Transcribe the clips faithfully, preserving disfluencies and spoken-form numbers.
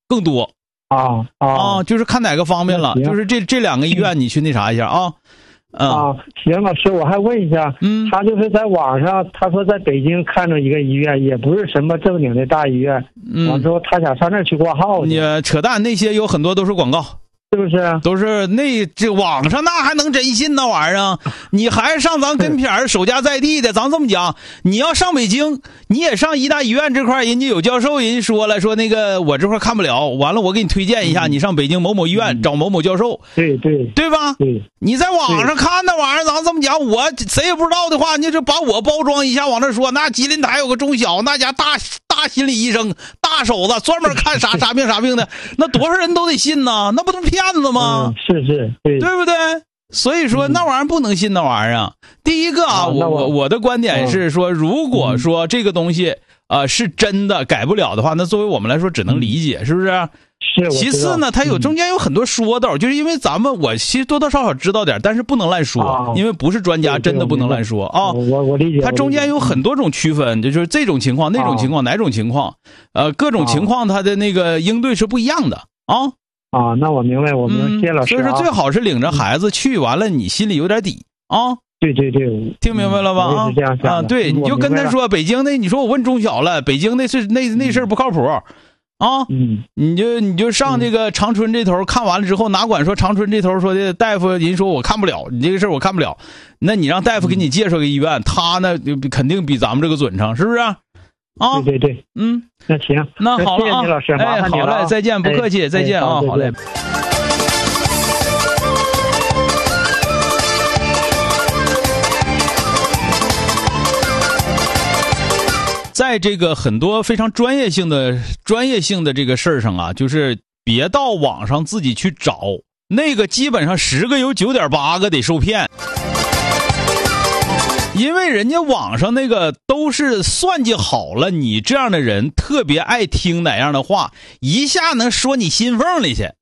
更多。 啊啊啊，就是看哪个方面了，就是这这两个医院你去那啥一下啊。嗯、 啊，行，老师，我还问一下， 嗯， 他就是在网上，他说在北京看着一个医院，也不是什么正经的大医院， 嗯， 完之后他想上那儿去挂号去。 你扯淡，那些有很多都是广告。 是不是？ 都是那这网上那还能真信那玩意儿啊？你还是上咱跟前儿守家在地的，咱这么讲，你要上北京，你也上医大医院这块，人家有教授，人家说了，说那个我这块看不了，完了我给你推荐一下，你上北京某某医院找某某教授， 对对对吧？ 对， 你在网上看那玩意儿，咱这么讲，我谁也不知道的话，你就把我包装一下，往那说，那吉林台有个中小，那家大大心理医生，大手子，专门看啥啥病啥病的，那多少人都得信呢？那不都骗子吗？ 嗯、是是，对对不对？所以说那玩意儿不能信那玩意儿啊。第一个啊， 啊我我我的观点是说，如果说这个东西呃是真的改不了的话，那作为我们来说只能理解，是不是？ 是。 其次呢，它有中间有很多说道，就是因为咱们我其实多多少少知道点，但是不能乱说， 啊、 因为不是专家，真的不能乱说啊。 我我理解。 它中间有很多种区分，就是这种情况、那种情况、哪种情况，呃，各种情况它的那个应对是不一样的啊。 啊，那我明白，我明白，谢谢老师、啊。 所以说最好是领着孩子去，完了你心里有点底啊。 对对对， 听明白了吧？ 啊，这样啊，对，你就跟他说，北京那，你说我问中小了，北京那是那那事儿不靠谱啊。 嗯， 你就你就上这个长春这头看完了之后，哪管说长春这头说的大夫，人说我看不了，你这个事儿我看不了，那你让大夫给你介绍个医院，他呢肯定比咱们这个准成，是不是？啊， 对对对， 嗯， 那行， 那好了啊， 谢谢你老师，麻烦你了、 哎，好嘞，再见，不客气， 哎、 再见啊，好嘞。在这个很多非常专业性的专业性的这个事儿上啊，就是别到网上自己去找，那个基本上十个有九点八个得受骗。因为人家网上那个都是算计好了，你这样的人特别爱听哪样的话，一下能说你心缝里去，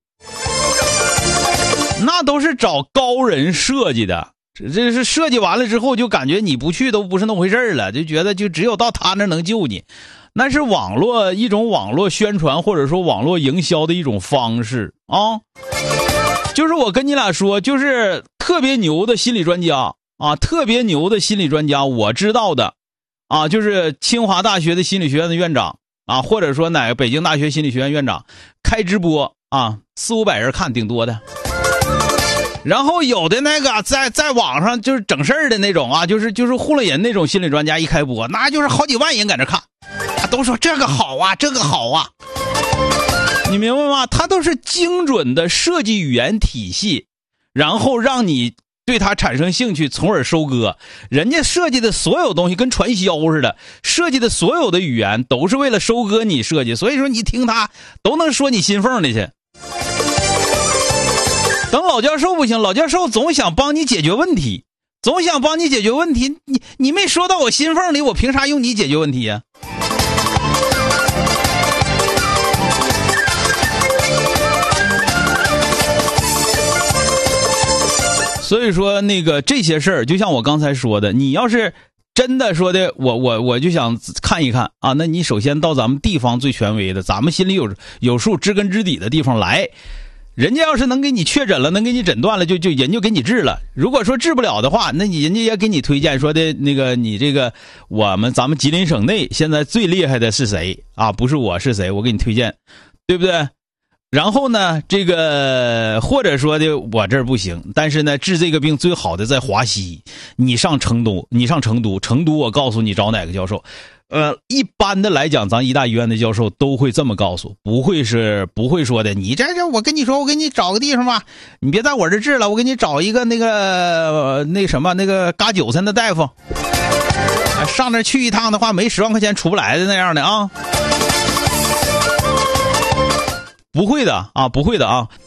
那都是找高人设计的。这是设计完了之后，就感觉你不去都不是那么回事了，就觉得就只有到他那能救你。那是网络一种网络宣传或者说网络营销的一种方式啊。就是我跟你俩说，就是特别牛的心理专家。啊，特别牛的心理专家，我知道的，啊，就是清华大学的心理学院的院长啊，或者说哪个北京大学心理学院院长开直播啊，四五百人看顶多的。然后有的那个在在网上就是整事儿的那种啊，就是就是糊弄人那种心理专家一开播，那就是好几万人在那看，啊，都说这个好啊，这个好啊，你明白吗？他都是精准的设计语言体系，然后让你对他产生兴趣，从而收割。人家设计的所有东西跟传销似的，设计的所有的语言都是为了收割你设计，所以说你听他都能说你心缝里去。等老教授不行，老教授总想帮你解决问题，总想帮你解决问题，你你没说到我心缝里，我凭啥用你解决问题呀？所以说那个这些事儿，就像我刚才说的，你要是真的说的，我我我就想看一看啊，那你首先到咱们地方最权威的，咱们心里有有数、知根知底的地方来，人家要是能给你确诊了，能给你诊断了，就就人就给你治了。如果说治不了的话，那你人家也给你推荐说的那个你这个我们咱们吉林省内现在最厉害的是谁啊？不是我是谁？我给你推荐，对不对？然后呢，这个或者说的我这儿不行，但是呢，治这个病最好的在华西，你上成都，你上成都，成都我告诉你找哪个教授。呃，一般的来讲，咱医大医院的教授都会这么告诉，不会是不会说的。你这这，我跟你说，我给你找个地方吧，你别在我这治了，我给你找一个那个、呃、那什么那个嘎韭菜的大夫，上那去一趟的话，没十万块钱出不来的那样的啊。不会的啊，不会的啊。